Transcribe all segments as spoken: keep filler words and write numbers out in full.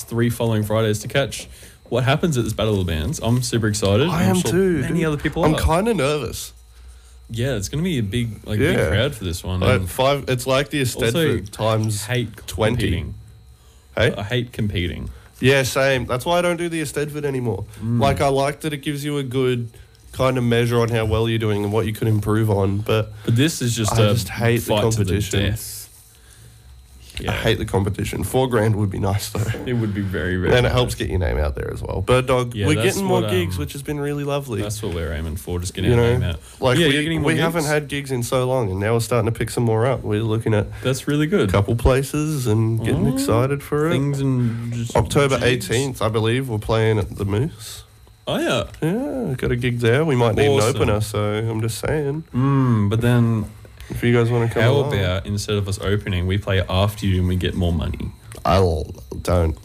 three following Fridays to catch what happens at this Battle of the Bands. I'm super excited. I I'm am sure too. Many dude. other people I'm are. kind of nervous. Yeah, it's going to be a big, like, Yeah. big crowd for this one. Like And five. It's like the also, Eisteddfod times hate twenty. competing. Hey. I hate competing. Yeah, same. That's why I don't do the Eisteddfod anymore. Mm. Like, I like that it gives you a good kind of measure on how well you're doing and what you can improve on. But But this is just I a just hate the fight competition. to the death. Yeah. I hate the competition. Four grand would be nice though. It would be very, very And it nice. helps get your name out there as well. Bird Dog, Yeah, we're that's getting more what, gigs, um, which has been really lovely. That's what we're aiming for, just getting You our know, name out. Like yeah, we, you're getting more we gigs? haven't had gigs in so long, and now we're starting to pick some more up. We're looking at That's really good. a couple places and getting Oh, excited for it. Things and just October gigs. eighteenth, I believe, we're playing at the Moose. Oh, yeah. Yeah, got a gig there. We might need Awesome. an opener, so I'm just saying. Mm, but then If you guys want to come how along. about instead of us opening, we play after you and we get more money? I'll don't.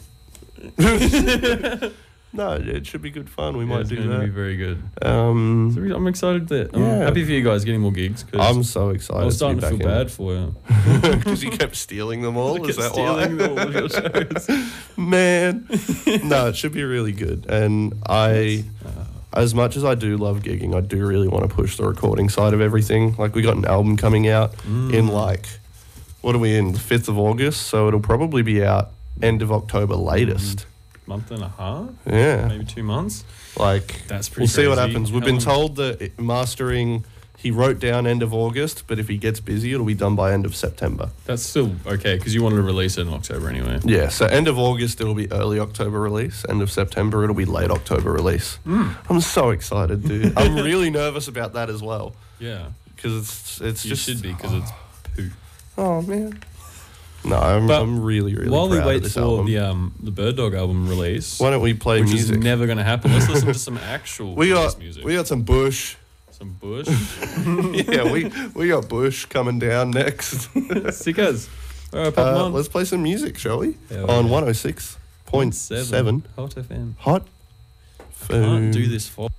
No, it should be good fun. We Yeah, might it's do going to be that. very good. Um, So I'm excited that I'm Yeah. happy for you guys getting more gigs. Cause I'm so excited. I was starting to to, feel be back bad for you. because you kept stealing them all. I Is kept that why? stealing all of your shows. Man, no, it should be really good. And I, as much as I do love gigging, I do really want to push the recording side of everything. Like we got an album coming out Mm. in like, what are we in? The fifth of August, so it'll probably be out end of October latest. Month and a half, Yeah, maybe two months. like That's pretty we'll see what crazy. happens. We've How been long- told that it- mastering. He wrote down end of August, but if he gets busy, it'll be done by end of September. That's still okay because you wanted to release it in October anyway. Yeah, so end of August it'll be early October release. End of September it'll be late October release. Mm. I'm so excited, dude. I'm really nervous about that as well Yeah, because it's it's you just should be because it's poo. oh man. No, I'm But I'm really really While we proud of wait this for album. the um the Bird Dog album release, Why don't we play which music? is never going to happen, let's listen to some actual we release got music. we got some Bush. Some Bush. Yeah, we we got Bush coming down next. Sickers. All right, pop 'em Uh, on. let's play some music, shall we? Hell On yeah. one oh six point seven Hot F M. Hot. Can't do Food. this for.